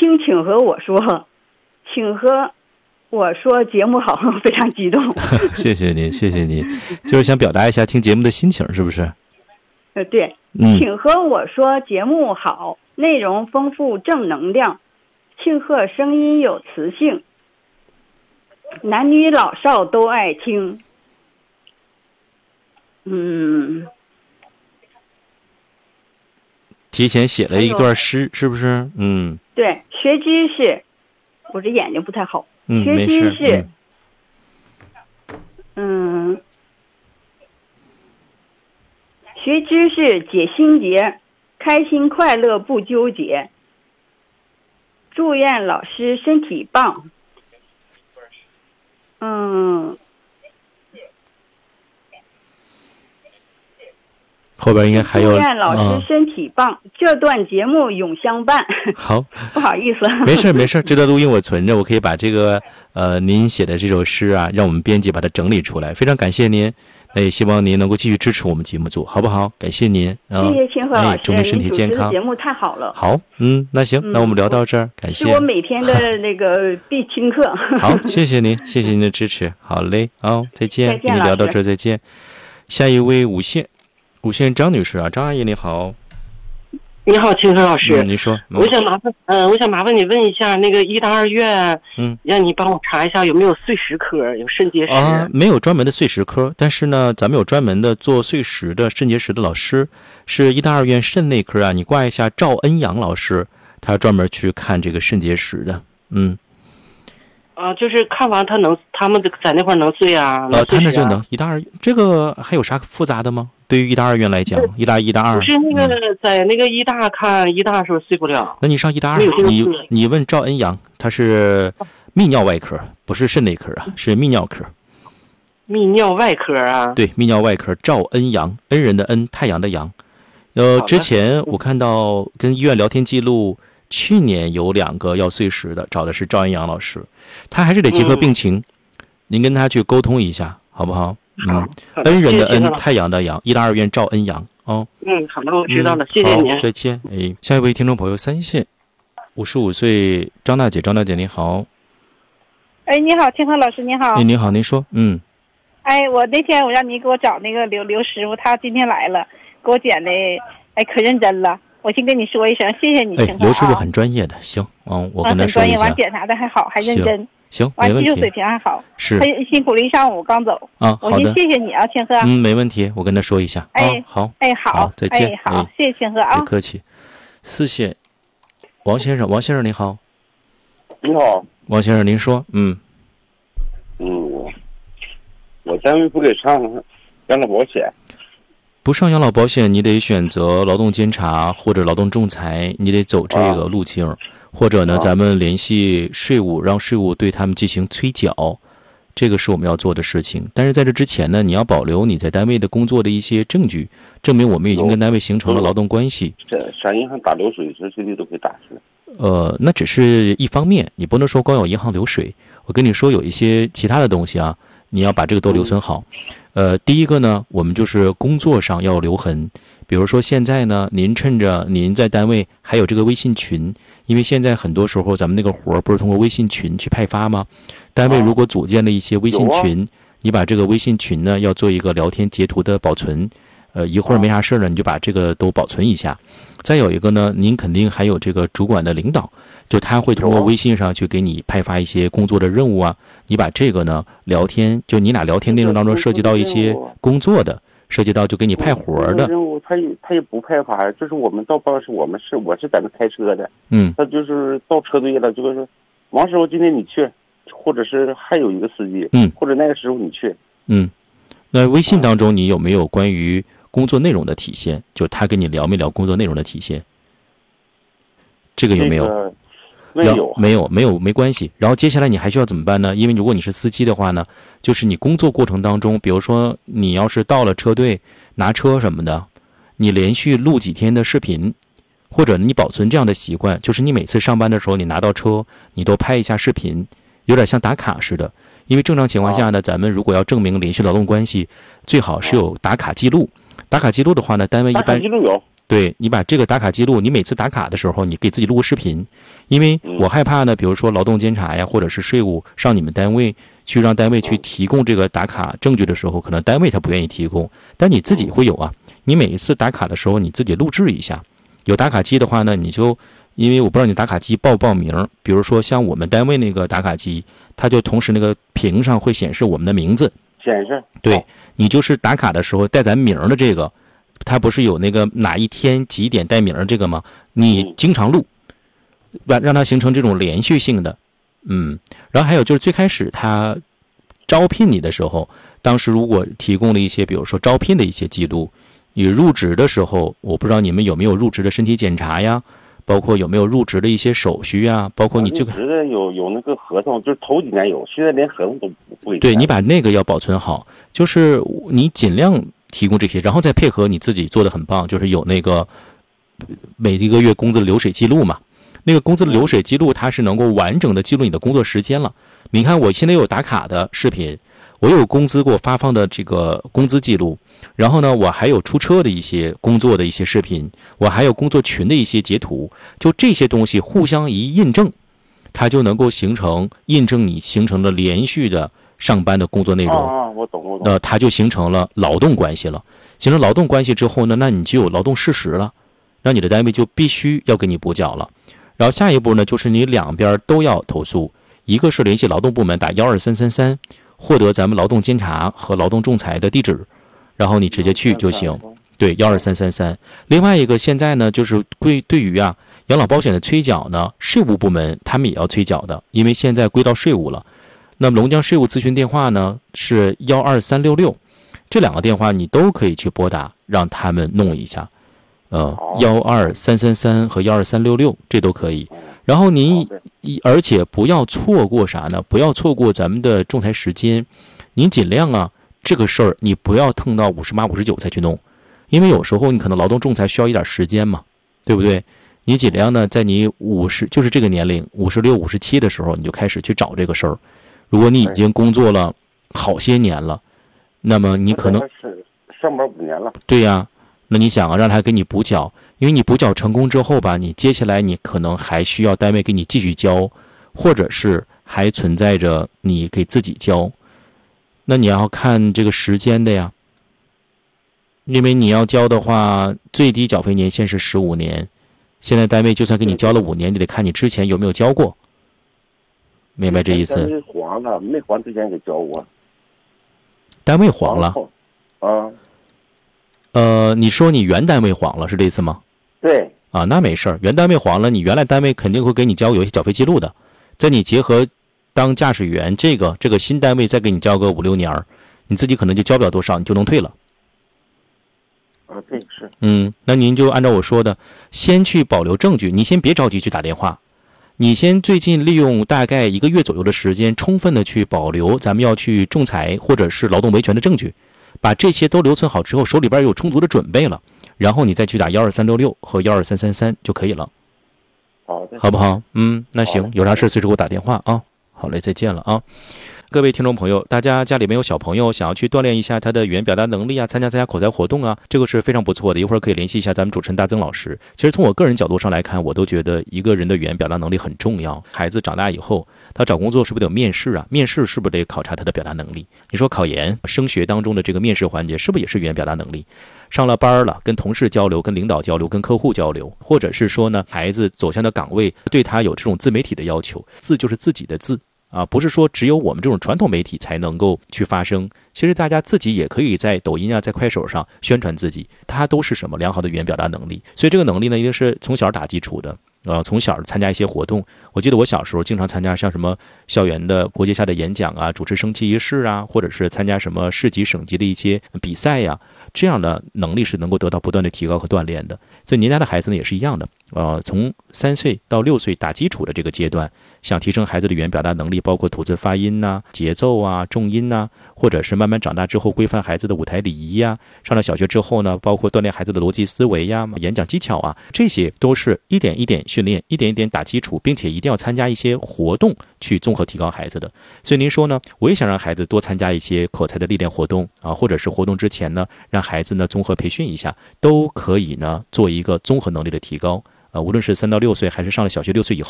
请和我说，请和我说节目好，非常激动。 谢谢您，谢谢您，就是想表达一下听节目的心情，是不是？ 对，请和我说节目好，内容丰富，正能量，庆贺声音有磁性，男女老少都爱听。 提前写了一段诗，是不是？ 对，学知识，我这眼睛不太好。学知识，学知识解心结，开心快乐不纠结。祝愿老师身体棒。 后边应该还有。 祝愿老师身体棒，这段节目永相伴。 好， 不好意思。 没事，这段录音我存着，我可以把这个您写的这首诗啊，让我们编辑把它整理出来。非常感谢您，那也希望您能够继续支持我们节目组，好不好？感谢您。 谢谢清河老师， 祝您身体健康。 节目太好了。 好，那行，那我们聊到这儿，感谢。 是我每天的那个必听课。 好，谢谢您，谢谢您的支持。好嘞，再见。跟你聊到这儿，再见。下一位五线张女士啊，张阿姨你好。 你好，清河老师。 您说。 我想麻烦你问一下那个医大2院，让你帮我查一下有没有碎石科，有肾结石。 没有专门的碎石科，但是呢，咱们有专门的做碎石的肾结石的老师，是医大2院肾内科啊。你挂一下赵恩阳老师，他专门去看这个肾结石的。 就是看完他们在那块能碎啊？ 他那就能。医大2这个还有啥复杂的吗？对于医大2院来讲，医大1、医大2。 不是那个在那个医大看，医大是不是碎不了？ 那你上医大2，你问赵恩阳，他是泌尿外科，不是肾内科啊，是泌尿科。 泌尿外科啊？ 对，泌尿外科赵恩阳，恩人的恩，太阳的阳。之前我看到跟医院聊天记录，去年有2个要碎石的，找的是赵恩阳老师，他还是得结合病情，您跟他去沟通一下，好不好？恩人的恩，太阳的阳，医大2院赵恩阳。 好的，我知道了，谢谢您。 再见。下一位听众朋友3线，55岁张大姐你好。 你好，清河老师，你好。 你好，您说。 我那天我让您给我找那个刘师傅，他今天来了，给我剪的，可认真了。我先跟你说一声，谢谢你。 刘师傅很专业的，行，我跟他说一下。 很专业，完检查的还好，还认真。 行， 完技术水平还好。 是。 他辛苦了一上午，刚走。 好的。 我先谢谢你啊，清河。 没问题，我跟他说一下。好。 好， 再见。 好，谢谢清河啊。 别客气。4线，王先生你好。 你好， 王先生，您说。 我单位不给上养老保险。 不上养老保险，你得选择劳动监察或者劳动仲裁，你得走这个路径，或者呢，咱们联系税务，让税务对他们进行催缴，这个是我们要做的事情。但是在这之前呢，你要保留你在单位的工作的一些证据，证明我们已经跟单位形成了劳动关系。 上银行打流水，这随地都可以打出来。 那只是一方面，你不能说光有银行流水。我跟你说，有一些其他的东西啊，你要把这个都留存好。第一个呢，我们就是工作上要留痕。比如说现在呢，您趁着您在单位还有这个微信群，因为现在很多时候咱们那个活不是通过微信群去派发吗？单位如果组建了一些微信群，你把这个微信群呢要做一个聊天截图的保存，一会儿没啥事了，你就把这个都保存一下。再有一个呢，您肯定还有这个主管的领导，就他会通过微信上去给你派发一些工作的任务啊，你把这个呢聊天，就你俩聊天内容当中涉及到一些工作的，涉及到就给你派活的任务，他也不派发，就是我们到办公室，我是在那开车的，他就是到车队了，就是说王师傅今天你去，或者是还有一个司机，或者那个师傅你去， 那微信当中你有没有关于工作内容的体现？就他跟你聊没聊工作内容的体现？这个有没有？没关系。然后接下来你还需要怎么办呢？因为如果你是司机的话呢，就是你工作过程当中，比如说你要是到了车队拿车什么的，你连续录几天的视频，或者你保存这样的习惯，就是你每次上班的时候你拿到车，你都拍一下视频，有点像打卡似的。因为正常情况下呢，咱们如果要证明连续劳动关系，最好是有打卡记录。打卡记录的话呢，单位一般对，你把这个打卡记录，你每次打卡的时候，你给自己录个视频，因为我害怕呢，比如说劳动监察呀，或者是税务上你们单位去让单位去提供这个打卡证据的时候，可能单位他不愿意提供，但你自己会有啊。你每一次打卡的时候，你自己录制一下。有打卡机的话呢，你就因为我不知道你打卡机报不报名，比如说像我们单位那个打卡机，它就同时那个屏上会显示我们的名字， 显示。 对，你就是打卡的时候带咱名的这个。它不是有那个哪一天几点带名这个吗？你经常录，让它形成这种连续性的，然后还有就是最开始他招聘你的时候，当时如果提供了一些，比如说招聘的一些记录，你入职的时候，我不知道你们有没有入职的身体检查呀，包括有没有入职的一些手续啊，包括你这个入职的有那个合同，就是头几年有，现在连合同都不会。 对，你把那个要保存好，就是你尽量提供这些，然后再配合你自己做的很棒，就是有那个每一个月工资的流水记录嘛。那个工资的流水记录，它是能够完整的记录你的工作时间了。你看，我现在有打卡的视频，我有工资给我发放的这个工资记录，然后呢，我还有出车的一些工作的一些视频，我还有工作群的一些截图，就这些东西互相一印证，它就能够印证你形成了连续的上班的工作内容。 我懂。 它就形成了劳动关系了。形成劳动关系之后呢，那你就有劳动事实了，那你的单位就必须要给你补缴了。然后下一步呢，就是你两边都要投诉，一个是联系劳动部门打12333，获得咱们劳动监察和劳动仲裁的地址，然后你直接去就行。对，12333。另外一个现在呢，就是对于养老保险的催缴呢，税务部门他们也要催缴的，因为现在归到税务了。那么龙江税务咨询电话呢是12366，这两个电话你都可以去拨打，让他们弄一下。12333和12366这都可以。然后而且不要错过啥呢？不要错过咱们的仲裁时间。您尽量这个事儿你不要腾到58、59才去弄，因为有时候你可能劳动仲裁需要一点时间嘛，对不对？你尽量呢，在你就是这个年龄56、57的时候，你就开始去找这个事儿。如果你已经工作了好些年了，那么你可能上班5年了。 对呀，那你想让他给你补缴，因为你补缴成功之后吧，你接下来你可能还需要单位给你继续交，或者是还存在着你给自己交，那你要看这个时间的呀。因为你要交的话，最低缴费年限是15年，现在单位就算给你交了5年，你得看你之前有没有交过。明白这意思？ 单位黄了，没还之前给交过。 单位黄了？你说你原单位黄了是这意思吗？ 对。 那没事儿，原单位黄了，你原来单位肯定会给你交有一些缴费记录的，在你结合当驾驶员这个新单位再给你交个5、6年，你自己可能就交不了多少，你就能退了。 对，是。 那您就按照我说的，先去保留证据，你先别着急去打电话。你先最近利用大概1个月左右的时间，充分的去保留咱们要去仲裁或者是劳动维权的证据，把这些都留存好之后，手里边有充足的准备了，然后你再去打12366和12333就可以了。 好的， 好不好？那行，有啥事随时给我打电话啊。好嘞，再见了啊。各位听众朋友，大家家里面有小朋友想要去锻炼一下他的语言表达能力啊，参加口才活动啊，这个是非常不错的。一会儿可以联系一下咱们主持人大曾老师。其实从我个人角度上来看，我都觉得一个人的语言表达能力很重要。孩子长大以后，他找工作是不是得有面试啊？面试是不是得考察他的表达能力？你说考研、升学当中的这个面试环节，是不是也是语言表达能力？上了班了，跟同事交流、跟领导交流、跟客户交流，或者是说呢，孩子走向的岗位对他有这种自媒体的要求，字就是自己的字。不是说只有我们这种传统媒体才能够去发声，其实大家自己也可以在抖音啊，在快手上宣传自己，它都是什么良好的语言表达能力。所以这个能力呢，一定是从小打基础的。从小参加一些活动，我记得我小时候经常参加像什么校园的国际下的演讲啊，主持升旗仪式啊，或者是参加什么市级省级的一些比赛呀，这样的能力是能够得到不断的提高和锻炼的。所以您家的孩子呢也是一样的， 从3岁到6岁打基础的这个阶段，想提升孩子的语言表达能力，包括吐字发音呐、节奏啊、重音呐，或者是慢慢长大之后规范孩子的舞台礼仪呀，上了小学之后呢，包括锻炼孩子的逻辑思维呀、演讲技巧啊，这些都是一点一点训练，一点一点打基础，并且一定要参加一些活动去综合提高孩子的。所以您说呢，我也想让孩子多参加一些口才的历练活动啊，或者是活动之前呢，让孩子呢综合培训一下，都可以呢做一个综合能力的提高。无论是3到6岁还是上了小学6岁以后。